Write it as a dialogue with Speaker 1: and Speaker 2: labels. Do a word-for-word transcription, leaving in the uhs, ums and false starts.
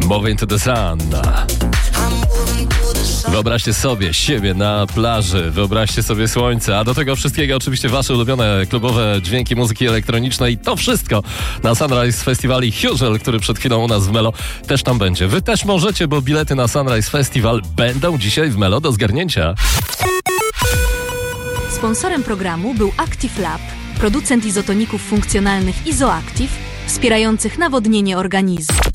Speaker 1: Moving to the Sun. Wyobraźcie sobie siebie na plaży, wyobraźcie sobie słońce, a do tego wszystkiego oczywiście wasze ulubione klubowe dźwięki muzyki elektronicznej. To wszystko na Sunrise Festival Huzel, który przed chwilą u nas w Melo też tam będzie. Wy też możecie, bo bilety na Sunrise Festival będą dzisiaj w Melo do zgarnięcia.
Speaker 2: Sponsorem programu był Active Lab, producent izotoników funkcjonalnych Izoactive, wspierających nawodnienie organizmu.